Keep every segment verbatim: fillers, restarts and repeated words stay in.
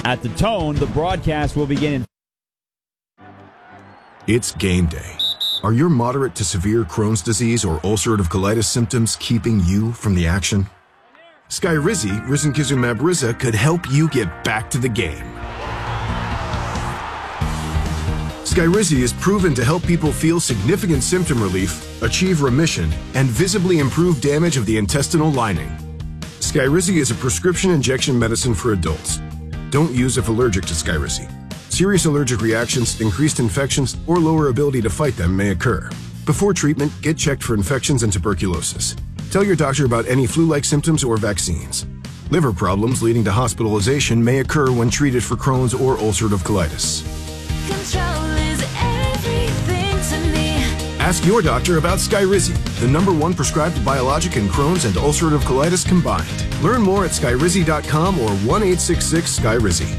At the tone, the broadcast will begin in... It's game day. Are your moderate to severe Crohn's disease or ulcerative colitis symptoms keeping you from the action? Skyrizi, risankizumab Riza, could help you get back to the game. Skyrizi is proven to help people feel significant symptom relief, achieve remission, and visibly improve damage of the intestinal lining. Skyrizi is a prescription injection medicine for adults. Don't use if allergic to Skyrizi. Serious allergic reactions, increased infections, or lower ability to fight them may occur. Before treatment, get checked for infections and tuberculosis. Tell your doctor about any flu-like symptoms or vaccines. Liver problems leading to hospitalization may occur when treated for Crohn's or ulcerative colitis. Control is everything to me. Ask your doctor about Skyrizi, the number one prescribed biologic in Crohn's and ulcerative colitis combined. Learn more at skyrizi dot com or one eight six six Skyrizi.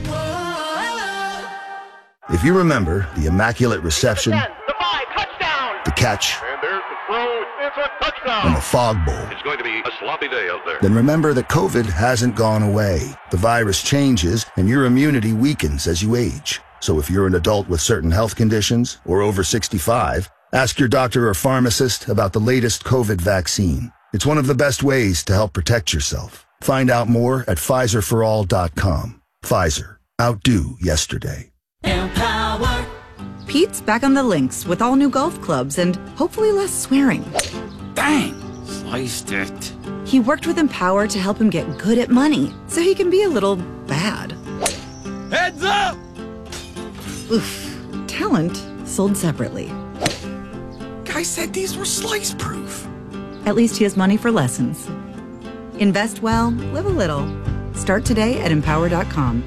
If you remember the Immaculate Reception, The five, touchdown! the catch, And there's the throw. It's a touchdown. and the Fog Bowl, It's going to be a sloppy day out there. then remember that COVID hasn't gone away. The virus changes and your immunity weakens as you age. So if you're an adult with certain health conditions or over sixty-five, ask your doctor or pharmacist about the latest COVID vaccine. It's one of the best ways to help protect yourself. Find out more at Pfizer for all dot com. Pfizer. Outdo yesterday. Empower. Pete's back on the links with all new golf clubs and hopefully less swearing. Dang! Sliced it. He worked with Empower to help him get good at money so he can be a little bad. Heads up! Oof. Talent sold separately. Guy said these were slice proof. At least he has money for lessons. Invest well, live a little. Start today at empower dot com.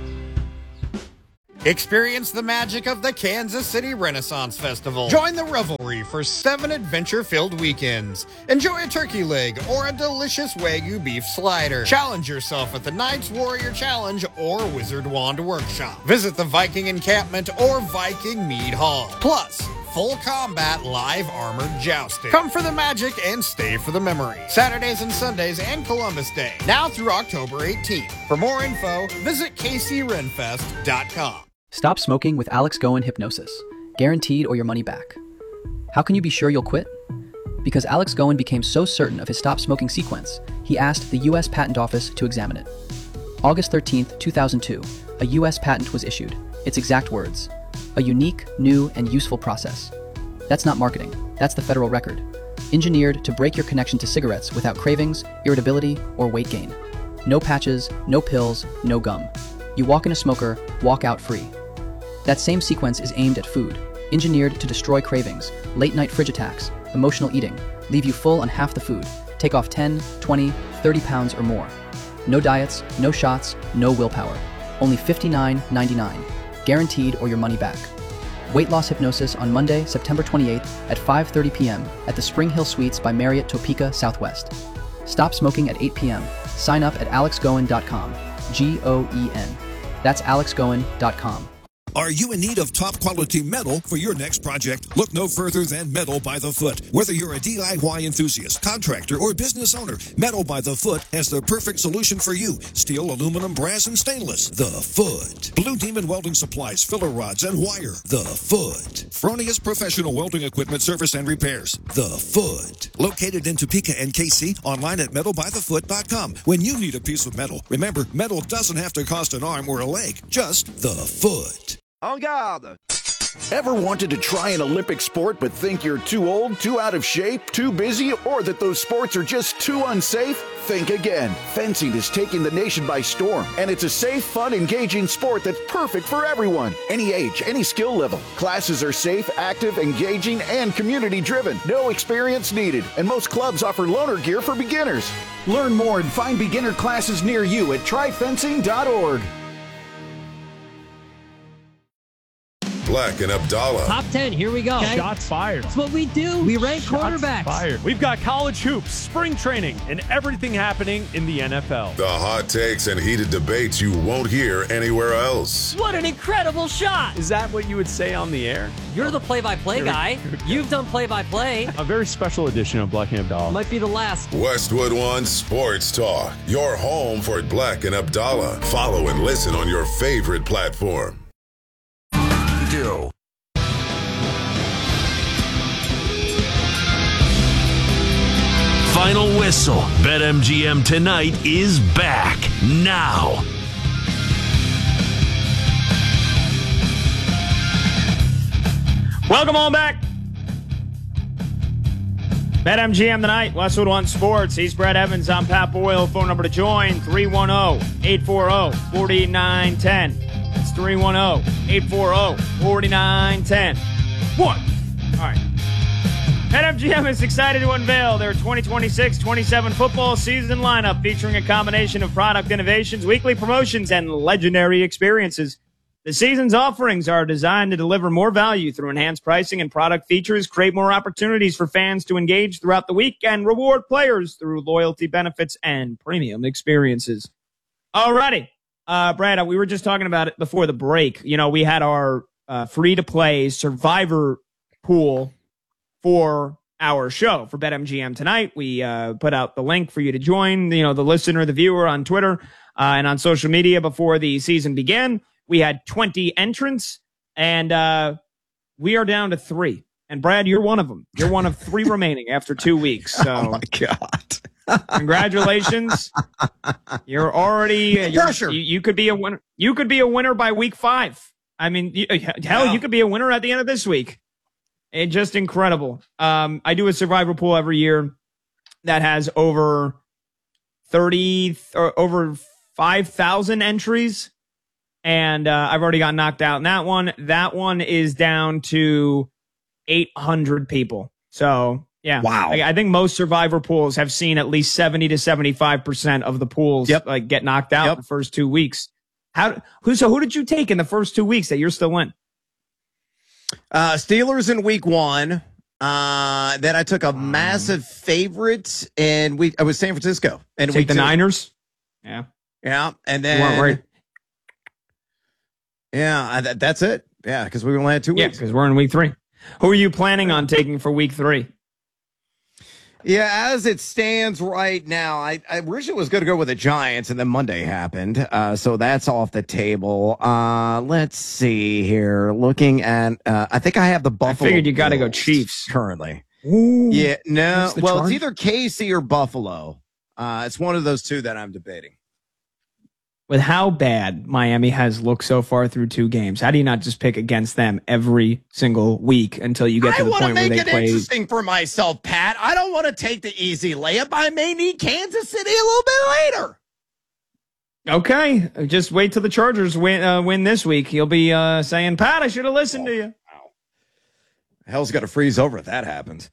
Experience the magic of the Kansas City Renaissance Festival. Join the revelry for seven adventure-filled weekends. Enjoy a turkey leg or a delicious Wagyu beef slider. Challenge yourself at the Knights Warrior Challenge or Wizard Wand Workshop. Visit the Viking Encampment or Viking Mead Hall. Plus, full combat live armored jousting. Come for the magic and stay for the memory. Saturdays and Sundays and Columbus Day. Now through October eighteenth. For more info, visit k c renfest dot com. Stop smoking with Alex Goen Hypnosis. Guaranteed or your money back. How can you be sure you'll quit? Because Alex Goen became so certain of his stop smoking sequence, he asked the U S Patent Office to examine it. August thirteenth, two thousand two, a U S patent was issued. Its exact words: a unique, new, and useful process. That's not marketing. That's the federal record. Engineered to break your connection to cigarettes without cravings, irritability, or weight gain. No patches, no pills, no gum. You walk in a smoker, walk out free. That same sequence is aimed at food, engineered to destroy cravings, late-night fridge attacks, emotional eating, leave you full on half the food, take off ten, twenty, thirty pounds or more. No diets, no shots, no willpower. Only fifty-nine ninety-nine. Guaranteed or your money back. Weight loss hypnosis on Monday, September twenty-eighth at five thirty p.m. at the Spring Hill Suites by Marriott Topeka Southwest. Stop smoking at eight p.m. Sign up at alex goen dot com. G O E N. That's alex goen dot com. Are you in need of top-quality metal for your next project? Look no further than Metal by the Foot. Whether you're a D I Y enthusiast, contractor, or business owner, Metal by the Foot has the perfect solution for you. Steel, aluminum, brass, and stainless. The Foot. Blue Demon Welding Supplies, filler rods, and wire. The Foot. Fronius Professional Welding Equipment Service and Repairs. The Foot. Located in Topeka and K C, online at metal by the foot dot com. When you need a piece of metal, remember, metal doesn't have to cost an arm or a leg. Just the Foot. En garde! Ever wanted to try an Olympic sport but think you're too old, too out of shape, too busy, or that those sports are just too unsafe? Think again. Fencing is taking the nation by storm, and it's a safe, fun, engaging sport that's perfect for everyone. Any age, any skill level. Classes are safe, active, engaging, and community-driven. No experience needed, and most clubs offer loaner gear for beginners. Learn more and find beginner classes near you at try fencing dot org. Black and Abdallah. Top ten, here we go. Okay. Shots fired. That's what we do. We rank Shots quarterbacks. Fired. We've got college hoops, spring training, and everything happening in the N F L. The hot takes and heated debates you won't hear anywhere else. What an incredible shot. Is that what you would say on the air? You're the play-by-play guy. You've done play-by-play. A very special edition of Black and Abdallah. Might be the last. Westwood One Sports Talk. Your home for Black and Abdallah. Follow and listen on your favorite platform. Do. Final whistle. BetMGM Tonight is back now. Welcome on back. BetMGM Tonight, Westwood One Sports. He's Brett Evans. I'm Pat Boyle. Phone number to join, three one zero, eight four zero, four nine one zero. It's three one zero, eight four zero, four nine one zero. One. All right. BetMGM is excited to unveil their twenty twenty-six twenty-seven football season lineup featuring a combination of product innovations, weekly promotions, and legendary experiences. The season's offerings are designed to deliver more value through enhanced pricing and product features, create more opportunities for fans to engage throughout the week, and reward players through loyalty benefits and premium experiences. Alrighty. Uh, Brad, we were just talking about it before the break. You know, we had our uh, free-to-play Survivor pool for our show for BetMGM Tonight. We uh, put out the link for you to join, you know, the listener, the viewer on Twitter uh, and on social media before the season began. We had twenty entrants, and uh, we are down to three. And, Brad, you're one of them. You're one of three remaining after two weeks. So, oh, my God. Congratulations. You're already uh, you're, pressure. You, you could be a winner. You could be a winner by week five. I mean, you, hell, yeah. You could be a winner at the end of this week. It's just incredible. Um, I do a Survivor pool every year that has over thirty or over five thousand entries. And uh, I've already got knocked out in that one. That one is down to eight hundred people. So, yeah. Wow. I, I think most Survivor pools have seen at least seventy to seventy-five percent of the pools yep. like get knocked out yep. in the first two weeks. How? Who? So who did you take in the first two weeks that you're still in? Uh, Steelers in week one. Uh, then I took a massive favorite in week. I was San Francisco. And take week the two. Niners. Yeah. Yeah. And then. You weren't worried. Yeah, I, that, that's it. Yeah, because we only had two weeks. Yeah, because we're in week three. Who are you planning on taking for week three? Yeah, as it stands right now, I, I originally was going to go with the Giants, and then Monday happened. Uh, so that's off the table. Uh, let's see here. Looking at, uh, I think I have the Buffalo. I figured you got to go Chiefs currently. Ooh, yeah, no. Well, charge? It's either K C or Buffalo. Uh, it's one of those two that I'm debating. With how bad Miami has looked so far through two games, how do you not just pick against them every single week until you get to I the point where they play? I want to make it play? interesting for myself, Pat. I don't want to take the easy layup. I may need Kansas City a little bit later. Okay, just wait till the Chargers win uh, win this week. You'll be uh, saying, Pat, I should have listened oh, to you. Wow. Hell's got to freeze over if that happens.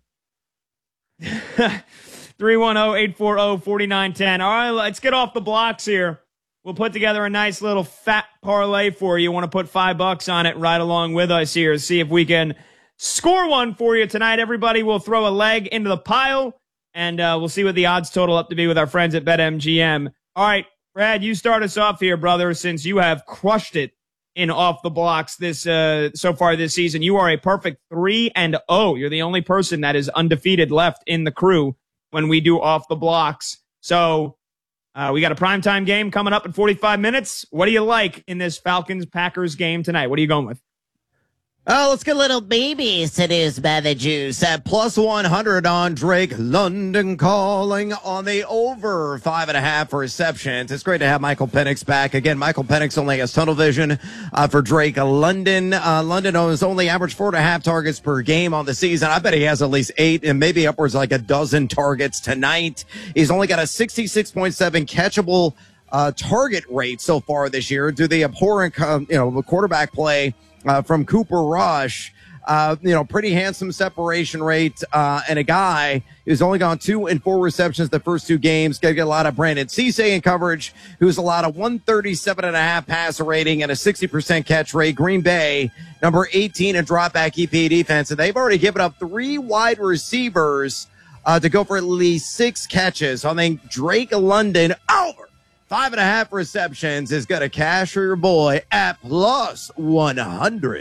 three one zero, eight four zero, four nine one zero. All right, let's get off the blocks here. We'll put together a nice little fat parlay for you. Want to put five bucks on it right along with us here. See if we can score one for you tonight. Everybody will throw a leg into the pile, and uh, we'll see what the odds total up to be with our friends at BetMGM. All right, Brad, you start us off here, brother, since you have crushed it in off the blocks this uh, so far this season. You are a perfect three and oh. You're the only person that is undefeated left in the crew when we do off the blocks. So Uh, we got a primetime game coming up in forty-five minutes. What do you like in this Falcons-Packers game tonight? What are you going with? Oh, let's get a little baby seduced by the juice. At plus one hundred on Drake London calling on the over five and a half receptions. It's great to have Michael Penix back. Again, Michael Penix only has tunnel vision uh, for Drake London. Uh, London has only averaged four and a half targets per game on the season. I bet he has at least eight and maybe upwards like a dozen targets tonight. He's only got a sixty-six point seven catchable uh, target rate so far this year due to the abhorrent, um, you know, quarterback play Uh, from Cooper Rush. Uh, you know, pretty handsome separation rate, uh, and a guy who's only gone two and four receptions the first two games. Going to get a lot of Brandon Cisse in coverage, who's allowed a one thirty-seven and a half passer rating and a sixty percent catch rate. Green Bay, number eighteen in drop back E P A defense, and they've already given up three wide receivers uh, to go for at least six catches. I think Drake London over five and a half receptions is going to cash for your boy at plus one hundred.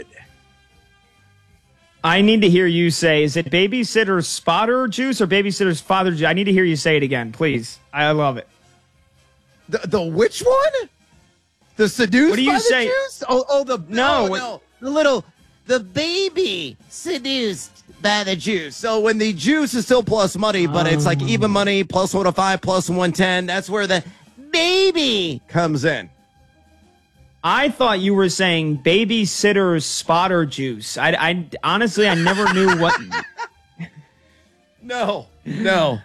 I need to hear you say, is it babysitter's spotter juice or babysitter's father juice? I need to hear you say it again, please. I love it. The, the which one? The seduced What do you by say? the juice? Oh, oh, the No, no, no, the little the baby seduced by the juice. So when the juice is still plus money, but it's like even money, plus one oh five, plus one ten. That's where the baby comes in. I thought you were saying babysitter's spotter juice. I, I honestly, I never knew what. No, no.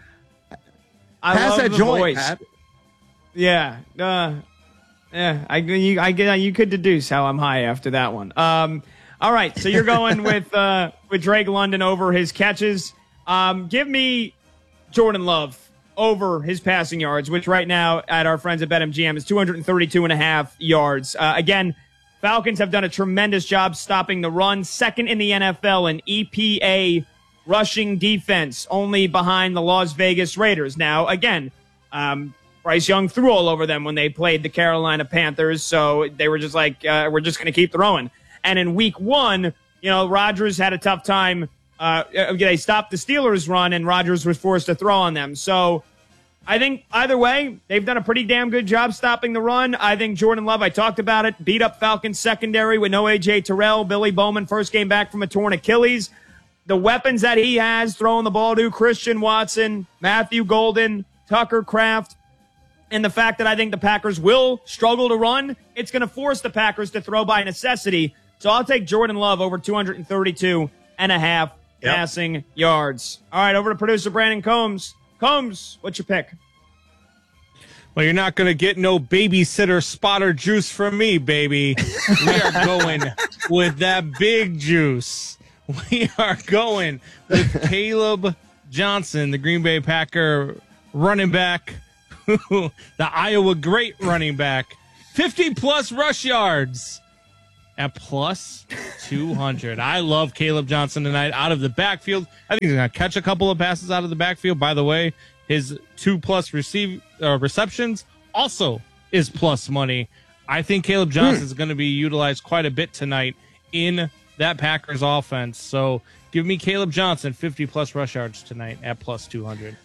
I Pass love that the joint, voice. Pat. Yeah, uh, yeah. I you, I get you could deduce how I'm high after that one. Um, all right, so you're going with uh, with Drake London over his catches. Um, give me Jordan Love over his passing yards, which right now at our friends at BetMGM is two thirty-two and a half yards. Uh, again, Falcons have done a tremendous job stopping the run, second in the N F L in E P A rushing defense, only behind the Las Vegas Raiders. Now, again, um, Bryce Young threw all over them when they played the Carolina Panthers, so they were just like, uh, we're just going to keep throwing. And in week one, you know, Rodgers had a tough time. Uh, they stopped the Steelers' run, and Rodgers was forced to throw on them. So I think either way, they've done a pretty damn good job stopping the run. I think Jordan Love, I talked about it, beat up Falcons secondary with no A J Terrell. Billy Bowman first came back from a torn Achilles. The weapons that he has throwing the ball to Christian Watson, Matthew Golden, Tucker Kraft, and the fact that I think the Packers will struggle to run, it's going to force the Packers to throw by necessity. So I'll take Jordan Love over two thirty-two and a half yep. passing yards. All right, over to producer Brandon Combs. Combs, what's your pick? Well, you're not going to get no babysitter spotter juice from me, baby. We are going with that big juice. We are going with Caleb Johnson, the Green Bay Packer running back, the Iowa great running back, fifty-plus rush yards at plus two hundred. I love Caleb Johnson tonight out of the backfield. I think he's going to catch a couple of passes out of the backfield. By the way, his two-plus receive, uh, receptions also is plus money. I think Caleb Johnson hmm. is going to be utilized quite a bit tonight in that Packers offense. So give me Caleb Johnson, fifty-plus rush yards tonight at plus two hundred.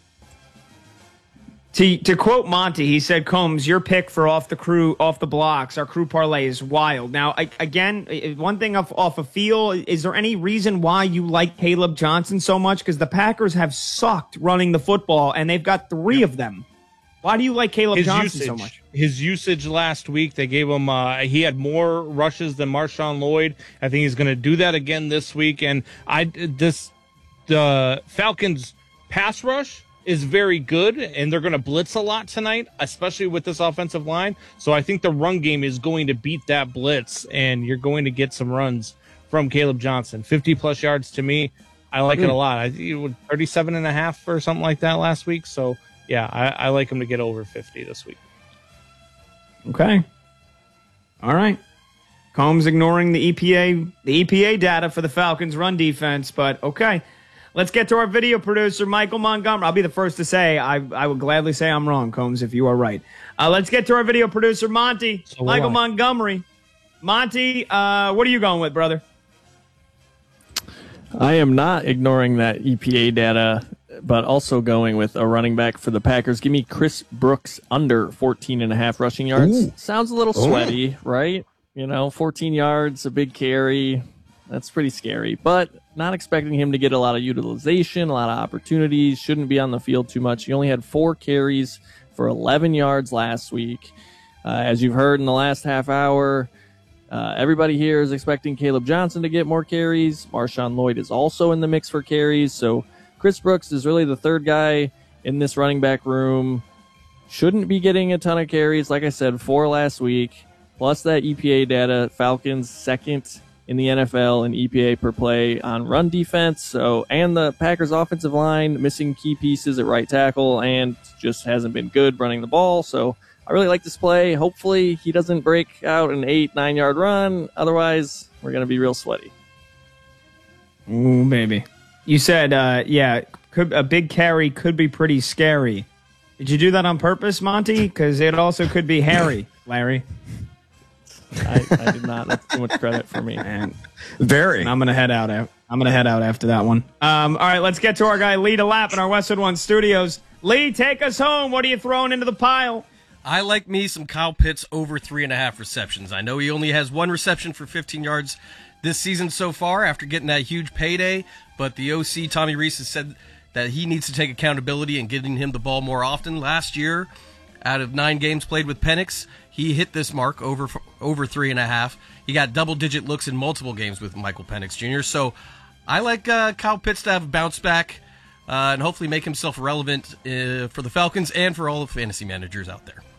To, to quote Monty, he said, Combs, your pick for off the crew, off the blocks, our crew parlay is wild. Now, I, again, one thing off, off a feel, is there any reason why you like Caleb Johnson so much? Because the Packers have sucked running the football, and they've got three of them. Why do you like Caleb his Johnson usage, so much? His usage last week, they gave him, uh, he had more rushes than Marshawn Lloyd. I think he's going to do that again this week. And I, this, the Falcons pass rush is very good, and they're going to blitz a lot tonight, especially with this offensive line. So I think the run game is going to beat that blitz, and you're going to get some runs from Caleb Johnson. fifty-plus yards to me, I like mm. it a lot. I think it was thirty-seven and a half or something like that last week. So, yeah, I, I like him to get over fifty this week. Okay. All right. Combs ignoring the E P A, the E P A data for the Falcons' run defense, but okay. Let's get to our video producer, Michael Montgomery. I'll be the first to say I, I would gladly say I'm wrong, Combs, if you are right. Uh, let's get to our video producer, Monty. So Michael Montgomery. Monty, uh, what are you going with, brother? I am not ignoring that E P A data, but also going with a running back for the Packers. Give me Chris Brooks under fourteen and a half rushing yards. Ooh. Sounds a little sweaty, Ooh. right? You know, fourteen yards, a big carry. That's pretty scary, but not expecting him to get a lot of utilization, a lot of opportunities, shouldn't be on the field too much. He only had four carries for eleven yards last week. Uh, as you've heard in the last half hour, uh, everybody here is expecting Caleb Johnson to get more carries. Marshawn Lloyd is also in the mix for carries, so Chris Brooks is really the third guy in this running back room. Shouldn't be getting a ton of carries. Like I said, four last week, plus that E P A data, Falcons second in the N F L in E P A per play on run defense. So, and the Packers offensive line missing key pieces at right tackle and just hasn't been good running the ball. So I really like this play. Hopefully he doesn't break out an eight, nine yard run. Otherwise, we're going to be real sweaty. Ooh, baby. You said, uh, yeah, could, a big carry could be pretty scary. Did you do that on purpose, Monty? Because it also could be hairy, Larry. I, I did not. That's too much credit for me. Man. Very. And I'm gonna head out. I'm gonna head out after that one. Um, all right, let's get to our guy Lee DeLapp in our Westwood One studios. Lee, take us home. What are you throwing into the pile? I like me some Kyle Pitts over three and a half receptions. I know he only has one reception for fifteen yards this season so far after getting that huge payday, but the O C, Tommy Rees, has said that he needs to take accountability and getting him the ball more often. Last year, out of nine games played with Penix, he hit this mark over over three and a half. He got double-digit looks in multiple games with Michael Penix Junior So I like uh, Kyle Pitts to have a bounce back uh, and hopefully make himself relevant uh, for the Falcons and for all the fantasy managers out there.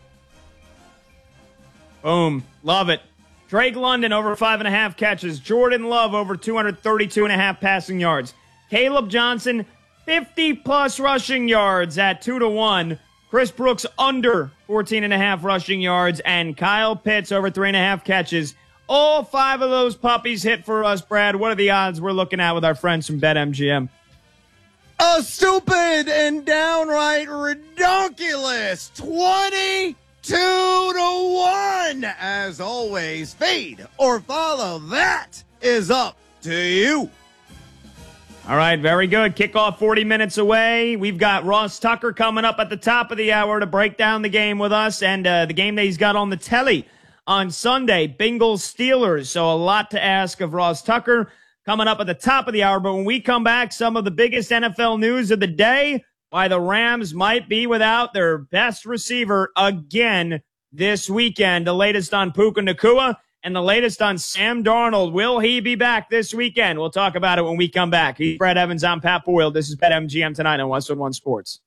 Boom. Love it. Drake London over five and a half catches. Jordan Love over two hundred thirty-two and a half passing yards. Caleb Johnson, fifty-plus rushing yards at two to one. Chris Brooks under fourteen and a half rushing yards. And Kyle Pitts over three and a half catches. All five of those puppies hit for us, Brad. What are the odds we're looking at with our friends from BetMGM? A stupid and downright redonkulous twenty-two to one. As always, fade or follow. That is up to you. All right, very good. Kickoff forty minutes away. We've got Ross Tucker coming up at the top of the hour to break down the game with us and uh, the game that he's got on the telly on Sunday, Bengals Steelers. So a lot to ask of Ross Tucker coming up at the top of the hour. But when we come back, some of the biggest N F L news of the day, why the Rams might be without their best receiver again this weekend. The latest on Puka Nacua and the latest on Sam Darnold. Will he be back this weekend? We'll talk about it when we come back. He's Brad Evans. I'm Pat Boyle. This is BetMGM tonight on Westwood One Sports.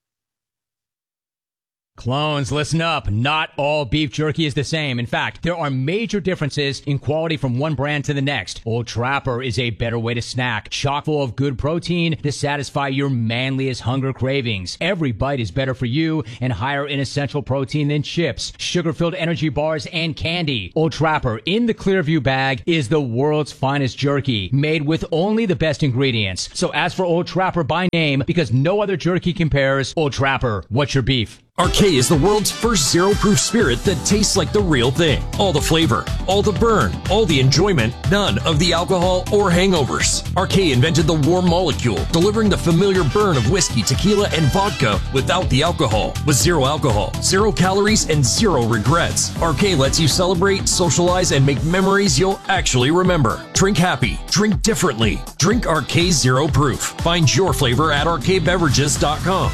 Clones, listen up. Not all beef jerky is the same. In fact, there are major differences in quality from one brand to the next. Old Trapper is a better way to snack, chock full of good protein to satisfy your manliest hunger cravings. Every bite is better for you and higher in essential protein than chips, sugar-filled energy bars, and candy. Old Trapper in the Clearview bag is the world's finest jerky, made with only the best ingredients. So ask for Old Trapper by name because no other jerky compares. Old Trapper, what's your beef? Arcade is the world's first zero-proof spirit that tastes like the real thing. All the flavor, all the burn, all the enjoyment, none of the alcohol or hangovers. Arcade invented the warm molecule, delivering the familiar burn of whiskey, tequila, and vodka without the alcohol. With zero alcohol, zero calories, and zero regrets. Arcade lets you celebrate, socialize, and make memories you'll actually remember. Drink happy. Drink differently. Drink Arcade Zero Proof. Find your flavor at arcade beverages dot com.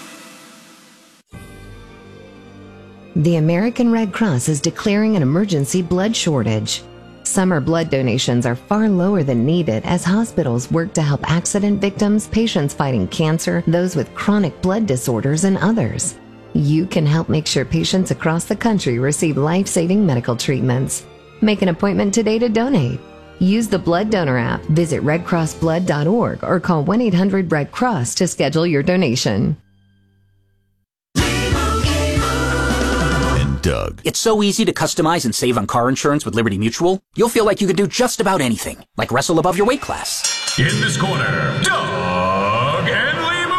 The American Red Cross is declaring an emergency blood shortage. Summer blood donations are far lower than needed as hospitals work to help accident victims, patients fighting cancer, those with chronic blood disorders, and others. You can help make sure patients across the country receive life-saving medical treatments. Make an appointment today to donate. Use the Blood Donor app, visit red cross blood dot org, or call one eight hundred red cross to schedule your donation. Doug. It's so easy to customize and save on car insurance with Liberty Mutual. You'll feel like you can do just about anything, like wrestle above your weight class. In this corner, Doug and Limu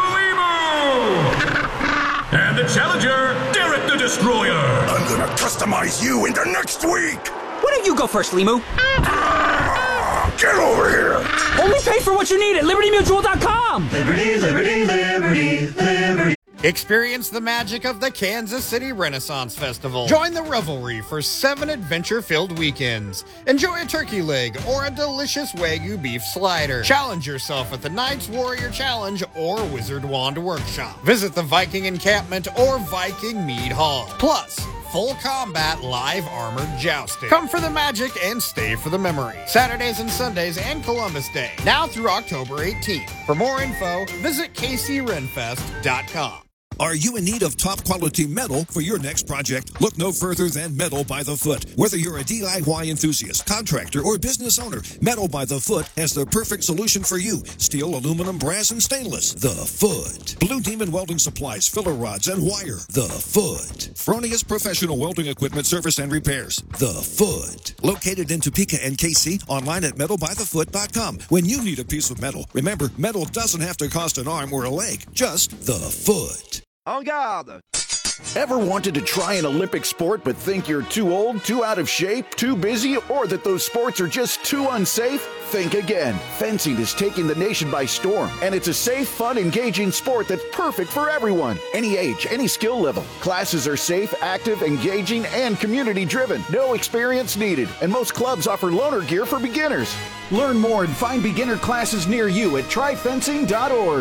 Limu. And the challenger, Derek the Destroyer. I'm gonna customize you into next week. Why don't you go first, Limu? Get over here. Only pay for what you need at liberty mutual dot com. Liberty, liberty, liberty, liberty. Experience the magic of the Kansas City Renaissance Festival. Join the revelry for seven adventure-filled weekends. Enjoy a turkey leg or a delicious Wagyu beef slider. Challenge yourself at the Knights Warrior Challenge or Wizard Wand Workshop. Visit the Viking Encampment or Viking Mead Hall. Plus, full combat live armored jousting. Come for the magic and stay for the memory. Saturdays and Sundays and Columbus Day. Now through October eighteenth. For more info, visit k c ren fest dot com. Are you in need of top quality metal for your next project? Look no further than Metal by the Foot. Whether you're a D I Y enthusiast, contractor, or business owner, Metal by the Foot has the perfect solution for you. Steel, aluminum, brass, and stainless. The Foot. Blue Demon Welding Supplies, filler rods, and wire. The Foot. Fronius Professional Welding Equipment Service and Repairs. The Foot. Located in Topeka and K C, online at metal by the foot dot com. When you need a piece of metal, remember, metal doesn't have to cost an arm or a leg, just the foot. En garde! Ever wanted to try an Olympic sport but think you're too old, too out of shape, too busy, or that those sports are just too unsafe? Think again. Fencing is taking the nation by storm, and it's a safe, fun, engaging sport that's perfect for everyone. Any age, any skill level. Classes are safe, active, engaging, and community-driven. No experience needed, and most clubs offer loaner gear for beginners. Learn more and find beginner classes near you at try fencing dot org.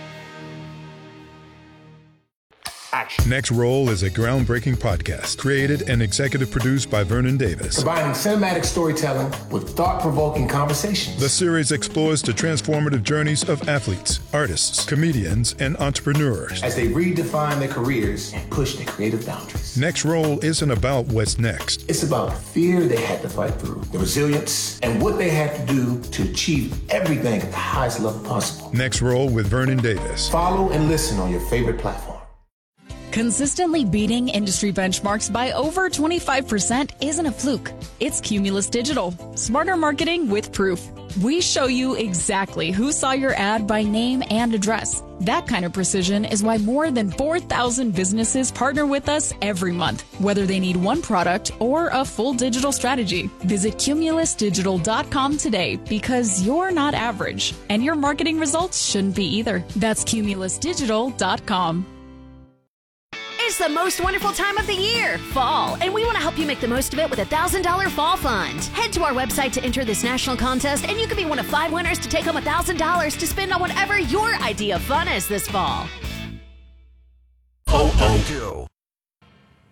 Action. Next Roll is a groundbreaking podcast created and executive produced by Vernon Davis. Combining cinematic storytelling with thought-provoking conversations. The series explores the transformative journeys of athletes, artists, comedians, and entrepreneurs as they redefine their careers and push their creative boundaries. Next Roll isn't about what's next. It's about the fear they had to fight through, the resilience, and what they had to do to achieve everything at the highest level possible. Next Roll with Vernon Davis. Follow and listen on your favorite platform. Consistently beating industry benchmarks by over twenty-five percent isn't a fluke. It's Cumulus Digital. Smarter marketing with proof. We show you exactly who saw your ad by name and address. That kind of precision is why more than four thousand businesses partner with us every month, whether they need one product or a full digital strategy. Visit cumulus digital dot com today because you're not average, and your marketing results shouldn't be either. That's cumulus digital dot com. It's the most wonderful time of the year, fall, and we want to help you make the most of it with a one thousand dollars Fall Fund. Head to our website to enter this national contest, and you can be one of five winners to take home one thousand dollars to spend on whatever your idea of fun is this fall. Oh, oh.